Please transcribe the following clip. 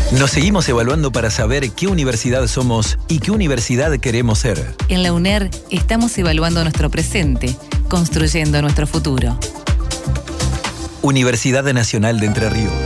Nos seguimos evaluando para saber qué universidad somos y qué universidad queremos ser. En la UNER estamos evaluando nuestro presente, construyendo nuestro futuro. Universidad Nacional de Entre Ríos.